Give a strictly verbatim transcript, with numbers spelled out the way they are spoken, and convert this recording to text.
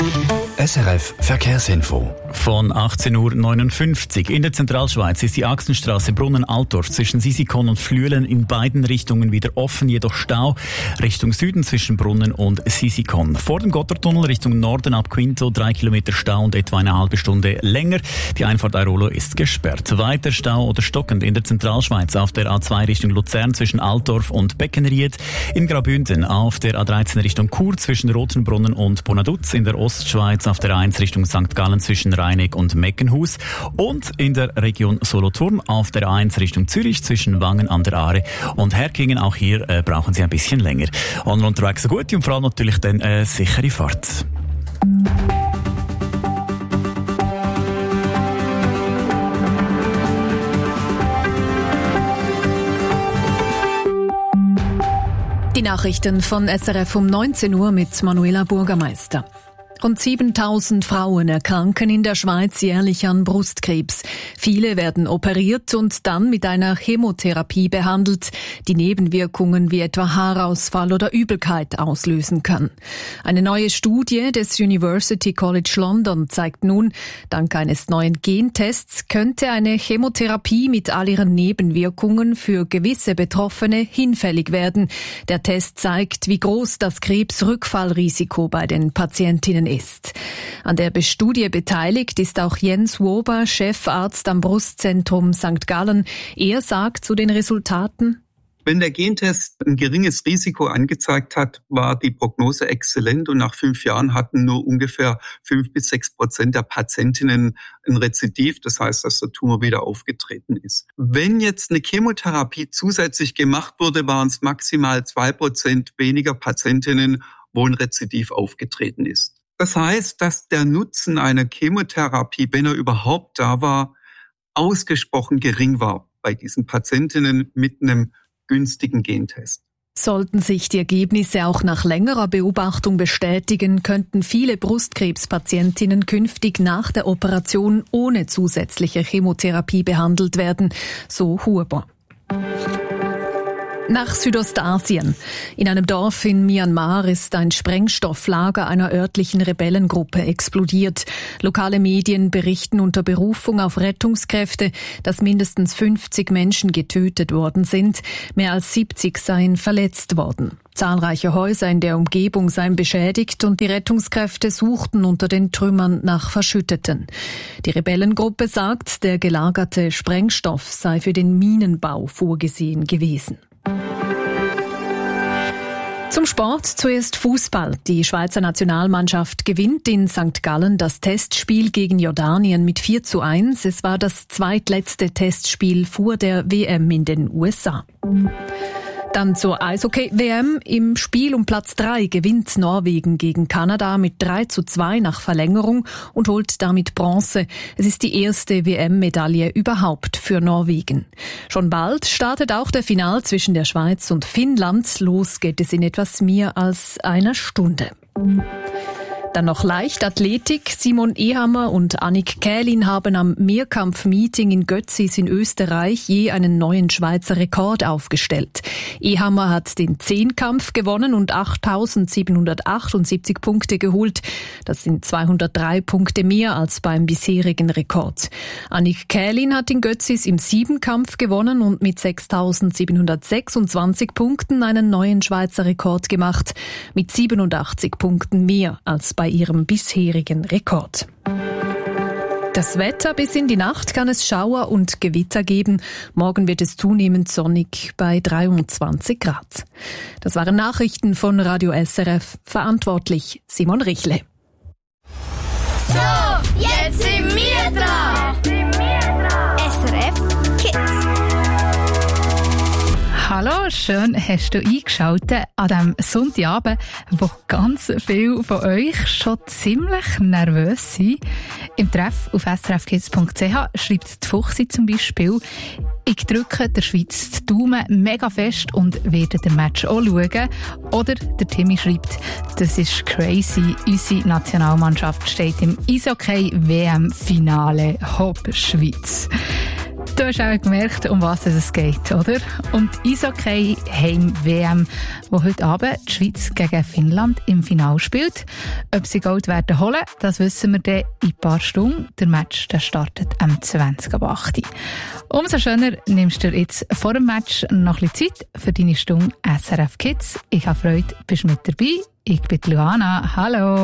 S R F Verkehrsinfo. Von achtzehn Uhr neunundfünfzig. In der Zentralschweiz ist die Achsenstraße Brunnen-Altdorf zwischen Sisikon und Flüelen in beiden Richtungen wieder offen, jedoch Stau Richtung Süden zwischen Brunnen und Sisikon. Vor dem Gotthardtunnel Richtung Norden ab Quinto drei Kilometer Stau und etwa eine halbe Stunde länger. Die Einfahrt Airolo ist gesperrt. Weiter Stau oder stockend in der Zentralschweiz auf der A zwei Richtung Luzern zwischen Altdorf und Beckenried. In Graubünden auf der A dreizehn Richtung Chur zwischen Rotenbrunnen und Bonaduz. In der Ostschweiz auf der A eins Richtung Sankt Gallen zwischen Rheineck und Meckenhus und in der Region Solothurn auf der A eins Richtung Zürich zwischen Wangen an der Aare und Herkingen. Auch hier äh, brauchen Sie ein bisschen länger. On unterwegs eine gute und vor allem natürlich dann äh, sichere Fahrt. Die Nachrichten von S R F um neunzehn Uhr mit Manuela Bürgermeister. Rund siebentausend Frauen erkranken in der Schweiz jährlich an Brustkrebs. Viele werden operiert und dann mit einer Chemotherapie behandelt, die Nebenwirkungen wie etwa Haarausfall oder Übelkeit auslösen kann. Eine neue Studie des University College London zeigt nun, dank eines neuen Gentests könnte eine Chemotherapie mit all ihren Nebenwirkungen für gewisse Betroffene hinfällig werden. Der Test zeigt, wie groß das Krebsrückfallrisiko bei den Patientinnen ist. An der Studie beteiligt ist auch Jens Wober, Chefarzt am Brustzentrum Sankt Gallen. Er sagt zu den Resultaten: Wenn der Gentest ein geringes Risiko angezeigt hat, war die Prognose exzellent und nach fünf Jahren hatten nur ungefähr fünf bis sechs Prozent der Patientinnen ein Rezidiv, das heißt, dass der Tumor wieder aufgetreten ist. Wenn jetzt eine Chemotherapie zusätzlich gemacht wurde, waren es maximal zwei Prozent weniger Patientinnen, wo ein Rezidiv aufgetreten ist. Das heißt, dass der Nutzen einer Chemotherapie, wenn er überhaupt da war, ausgesprochen gering war bei diesen Patientinnen mit einem günstigen Gentest. Sollten sich die Ergebnisse auch nach längerer Beobachtung bestätigen, könnten viele Brustkrebspatientinnen künftig nach der Operation ohne zusätzliche Chemotherapie behandelt werden, so Huber. Nach Südostasien. In einem Dorf in Myanmar ist ein Sprengstofflager einer örtlichen Rebellengruppe explodiert. Lokale Medien berichten unter Berufung auf Rettungskräfte, dass mindestens fünfzig Menschen getötet worden sind. Mehr als siebzig seien verletzt worden. Zahlreiche Häuser in der Umgebung seien beschädigt und die Rettungskräfte suchten unter den Trümmern nach Verschütteten. Die Rebellengruppe sagt, der gelagerte Sprengstoff sei für den Minenbau vorgesehen gewesen. Zum Sport zuerst Fußball. Die Schweizer Nationalmannschaft gewinnt in Sankt Gallen das Testspiel gegen Jordanien mit vier zu eins. Es war das zweitletzte Testspiel vor der W M in den U S A. Dann zur Eishockey-W M. Im Spiel um Platz drei gewinnt Norwegen gegen Kanada mit drei zu zwei nach Verlängerung und holt damit Bronze. Es ist die erste W M-Medaille überhaupt für Norwegen. Schon bald startet auch der Final zwischen der Schweiz und Finnland. Los geht es in etwas mehr als einer Stunde. Dann noch Leichtathletik. Simon Ehammer und Annik Kählin haben am Mehrkampf-Meeting in Götzis in Österreich je einen neuen Schweizer Rekord aufgestellt. Ehammer hat den Zehnkampf gewonnen und achttausendsiebenhundertachtundsiebzig Punkte geholt. Das sind zweihundertdrei Punkte mehr als beim bisherigen Rekord. Annik Kählin hat in Götzis im Siebenkampf gewonnen und mit sechstausendsiebenhundertsechsundzwanzig Punkten einen neuen Schweizer Rekord gemacht. Mit siebenundachtzig Punkten mehr als bei ihrem bisherigen Rekord. Das Wetter: bis in die Nacht kann es Schauer und Gewitter geben. Morgen wird es zunehmend sonnig bei dreiundzwanzig Grad. Das waren Nachrichten von Radio S R F. Verantwortlich Simon Richle. So, jetzt sind wir dran. S R F Kids. Hallo, schön hast du eingeschaltet an diesem Sonntagabend, wo ganz viele von euch schon ziemlich nervös sind. Im Treff auf s r f kids punkt c h schreibt die Fuchsi zum Beispiel: Ich drücke der Schweiz die Daumen mega fest und werde den Match auch schauen. Oder der Timmy schreibt: Das ist crazy, unsere Nationalmannschaft steht im Eishockey-W M-Finale. Hopp, Schweiz. Du hast auch gemerkt, um was es geht, oder? Und Eishockey Heim-W M, wo heute Abend die Schweiz gegen Finnland im Finale spielt. Ob sie Gold werden holen, das wissen wir dann in ein paar Stunden. Der Match der startet am zwanzig ab acht. Umso schöner nimmst du dir jetzt vor dem Match noch ein bisschen Zeit für deine Stunde S R F Kids. Ich habe Freude, bist mit dabei. Ich bin Luana. Hallo.